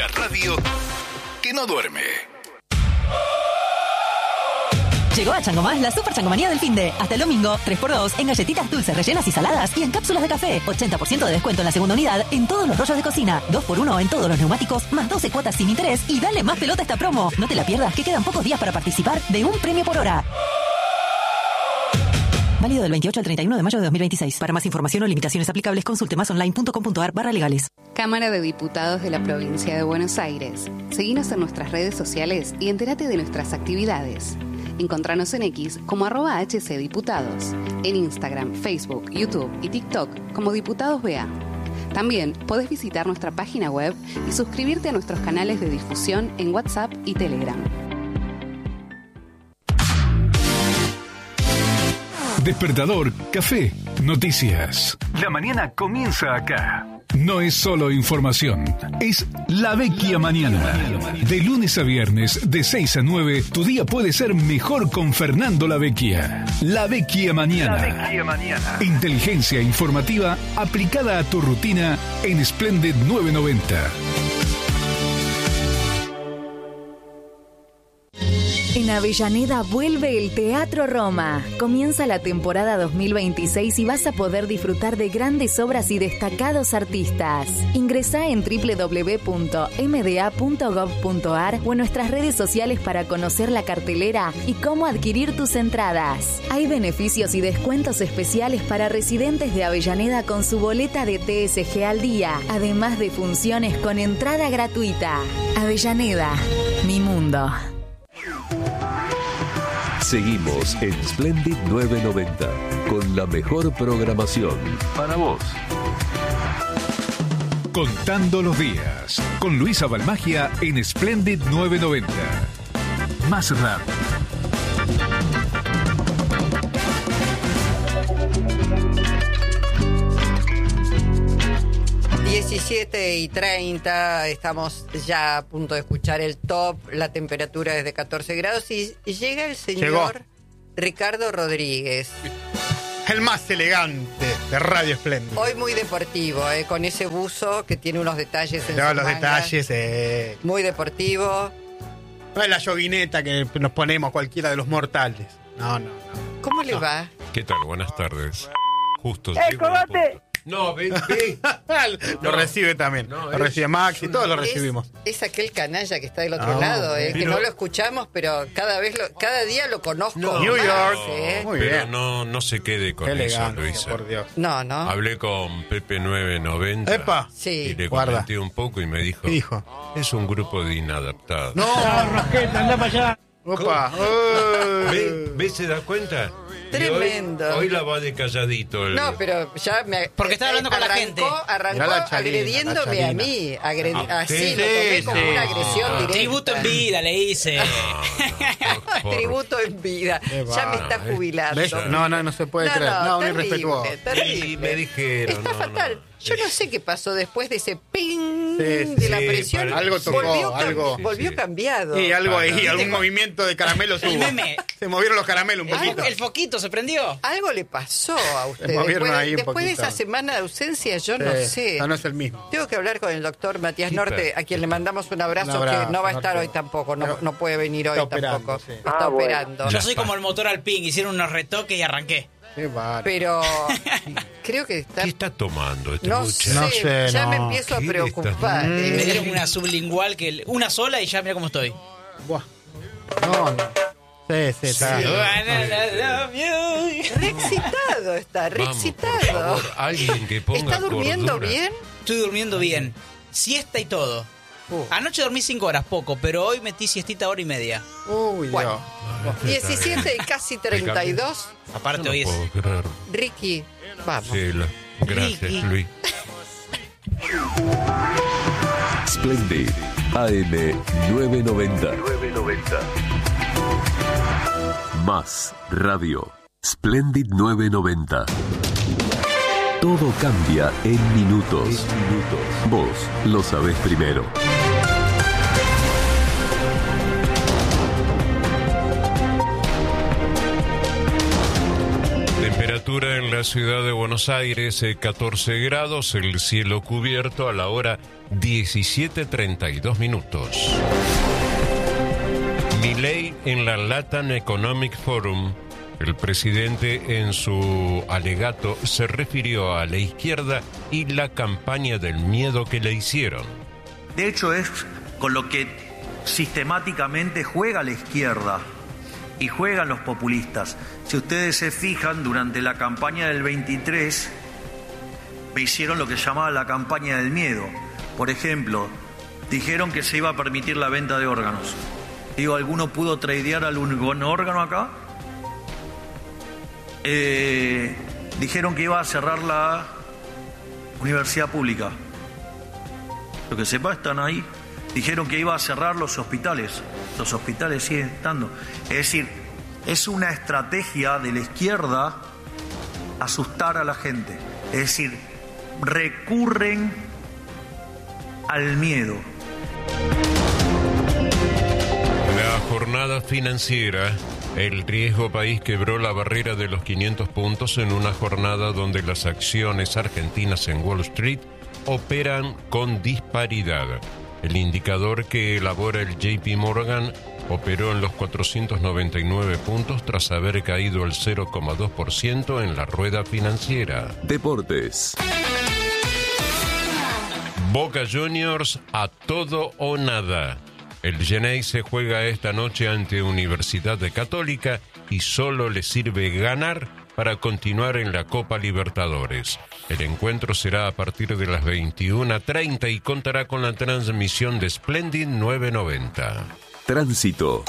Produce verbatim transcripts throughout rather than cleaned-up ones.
radio que no duerme. Llegó a Chango Más la super changomanía del finde. Hasta el domingo, tres por dos en galletitas dulces rellenas y saladas y en cápsulas de café. ochenta por ciento de descuento en la segunda unidad en todos los rollos de cocina. dos por uno en todos los neumáticos, más doce cuotas sin interés y dale más pelota a esta promo. No te la pierdas, que quedan pocos días para participar de un premio por hora. Válido del veintiocho al treinta y uno de mayo de dos mil veintiséis. Para más información o limitaciones aplicables, consulte masonline.com.ar barra legales. Cámara de Diputados de la Provincia de Buenos Aires. Seguinos en nuestras redes sociales y entérate de nuestras actividades. Encontranos en X como arroba hcdiputados, en Instagram, Facebook, YouTube y TikTok como Diputados B A. También podés visitar nuestra página web y suscribirte a nuestros canales de difusión en WhatsApp y Telegram. Despertador, café, noticias. La mañana comienza acá. No es solo información, es La Vecchia Mañana. De lunes a viernes, de seis a nueve, tu día puede ser mejor con Fernando La Vecchia. La Vecchia Mañana. La Vecchia Mañana. Inteligencia informativa aplicada a tu rutina en Splendid novecientos noventa. En Avellaneda vuelve el Teatro Roma. Comienza la temporada dos mil veintiséis y vas a poder disfrutar de grandes obras y destacados artistas. Ingresá en doble u doble u doble u punto m d a punto gov punto a r o en nuestras redes sociales para conocer la cartelera y cómo adquirir tus entradas. Hay beneficios y descuentos especiales para residentes de Avellaneda con su boleta de T S G al día, además de funciones con entrada gratuita. Avellaneda, mi mundo. Seguimos en Splendid novecientos noventa con la mejor programación para vos. Contando los días con Luisa Balmagia en Splendid novecientos noventa. Más rap. diecisiete y treinta, estamos ya a punto de escuchar el top, la temperatura es de catorce grados y llega el señor Llegó. Ricardo Rodríguez. El más elegante de Radio Espléndido. Hoy muy deportivo, eh, con ese buzo que tiene unos detalles en no, sus los mangas. detalles. Eh... Muy deportivo. No es la yoguineta que nos ponemos cualquiera de los mortales. No, no, no. ¿Cómo le no. va? ¿Qué tal? Buenas tardes. Justo. ¡Eh, combate! No, ven, ven. Lo no, recibe también. No, lo recibe Maxi, todos lo recibimos. Es, es aquel canalla que está del otro no, lado, eh, pero, que no lo escuchamos, pero cada vez lo, cada día lo conozco. No, New York. No, eh. Muy pero bien. no, no se quede con Qué eso, elegante, Luisa. por Dios. No, no. Hablé con Pepe novecientos noventa. Epa. Sí. Y le Guarda. comenté un poco y me dijo, ¿Qué dijo? Es un grupo de inadaptados. No, Rosqueta, anda para allá. Opa. ¿Ve? ¿Ve? ¿Se da cuenta? Tremendo. Hoy, hoy la va de calladito. El... No, pero ya me... Porque está hablando con arrancó, la gente. Arrancó la chalina, agrediéndome la a mí. Agredi Ah, así, sí, lo tomé sí, como sí. una agresión Ah. directa. Tributo en vida, le hice. Ah, por- Tributo en vida. Qué Ya me va. está jubilando. ¿Ves? No, no, no se puede No, creer. no, No, un terrible, irrespetuoso. terrible. Y me dijeron, Está no, fatal. no. Yo no sé qué pasó después de ese ping Sí, de la sí, presión. para- Algo tocó, volvió, cam- algo. volvió Sí, sí. cambiado. Y algo ahí, Para. algún movimiento de caramelos El hubo. meme. Se movieron los caramelos un Algo- poquito. El foquito se prendió. Algo le pasó a usted. movieron Después, de- ahí un después de poquito. esa semana de ausencia, yo no Sí, sé. No, no es el mismo. Tengo que hablar con el doctor Matías ¿Qué Norte, tal? a quien le mandamos un abrazo, Un abrazo, que no va a estar Norte. hoy tampoco, no, Pero no puede venir hoy está operando, tampoco. sí. Está Ah, bueno. operando. Yo soy como el motor Alpine, hicieron unos retoques y arranqué. Qué bárbaro. Pero creo que está... ¿Qué está tomando este No muchacho? sé, No sé, ya no. me empiezo a ¿Qué le preocupar. estás- eh. Me dieron una sublingual, que una sola y ya mira cómo estoy. Buah. No, no. Sí, sí, está. Sí. Estoy Re excitado está, re Vamos, por excitado. favor, alguien que ponga ¿Está durmiendo cordura. bien? durmiendo bien. Siesta y todo. Uh. Anoche dormí cinco horas, poco, pero hoy metí siestita hora y media. Uy, Bueno. Dios. diecisiete y casi treinta y dos. Aparte No hoy es... puedo creer. Ricky, vamos. Sí, la- gracias, Ricky. Luis. Splendid A M novecientos noventa. Más radio. Splendid novecientos noventa. Todo cambia en minutos. Vos lo sabés primero. Temperatura en la ciudad de Buenos Aires, eh, catorce grados, el cielo cubierto a la hora diecisiete treinta y dos minutos. Milei en la Latin Economic Forum. El presidente en su alegato se refirió a la izquierda y la campaña del miedo que le hicieron. De hecho, es con lo que sistemáticamente juega la izquierda y juegan los populistas. Si ustedes se fijan, durante la campaña del veintitrés me hicieron lo que llamaba la campaña del miedo. Por ejemplo, dijeron que se iba a permitir la venta de órganos. Digo, ¿alguno pudo tradear algún órgano acá? Eh, dijeron que iba a cerrar la universidad pública. Lo que sepa, están ahí. Dijeron que iba a cerrar los hospitales. Los hospitales siguen estando. Es decir, es una estrategia de la izquierda asustar a la gente. Es decir, recurren al miedo. La jornada financiera. El riesgo país quebró la barrera de los quinientos puntos en una jornada donde las acciones argentinas en Wall Street operan con disparidad. El indicador que elabora el J P Morgan operó en los cuatrocientos noventa y nueve puntos tras haber caído el cero coma dos por ciento en la rueda financiera. Deportes. Boca Juniors a todo o nada. El Xeneize se juega esta noche ante Universidad de Católica y solo le sirve ganar para continuar en la Copa Libertadores. El encuentro será a partir de las veintiuna treinta y contará con la transmisión de Splendid nueve noventa. Tránsito.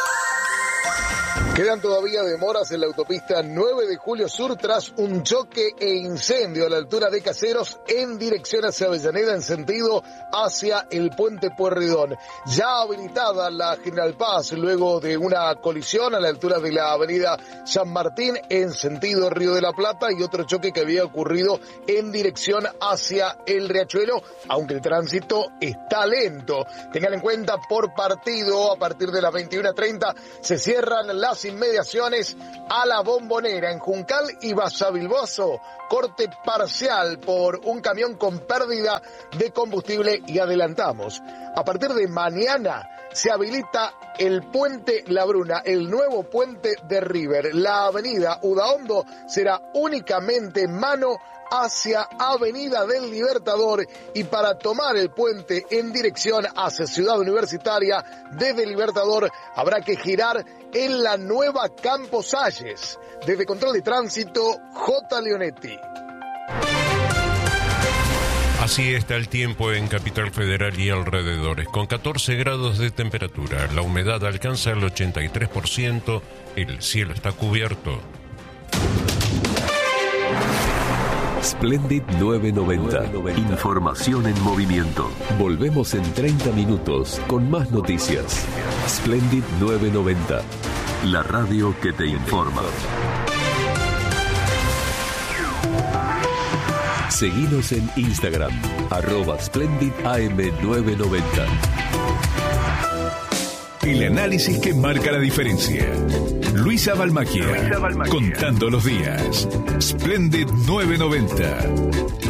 Quedan todavía demoras en la autopista nueve de julio Sur tras un choque e incendio a la altura de Caseros en dirección hacia Avellaneda en sentido hacia el puente Pueyrredón. Ya habilitada la General Paz luego de una colisión a la altura de la avenida San Martín en sentido Río de la Plata y otro choque que había ocurrido en dirección hacia el Riachuelo, aunque el tránsito está lento. Tengan en cuenta por partido, a partir de las veintiuna treinta se cierran las inmediaciones a la Bombonera en Juncal y Basavilbaso, corte parcial por un camión con pérdida de combustible y adelantamos. A partir de mañana se habilita el puente La Bruna, el nuevo puente de River. La avenida Udaondo será únicamente mano hacia Avenida del Libertador y para tomar el puente en dirección hacia Ciudad Universitaria desde Libertador habrá que girar en la nueva Campos Salles. Desde Control de Tránsito, J. Leonetti. Así está el tiempo en Capital Federal y alrededores, con catorce grados de temperatura. La humedad alcanza el ochenta y tres por ciento, el cielo está cubierto. Splendid nueve noventa. Información en movimiento. Volvemos en treinta minutos con más noticias. Splendid nueve noventa. La radio que te informa. Seguinos en Instagram, arroba Splendid A M nueve noventa. El análisis que marca la diferencia. Luisa Balmacchia, contando los días. Splendid nueve noventa.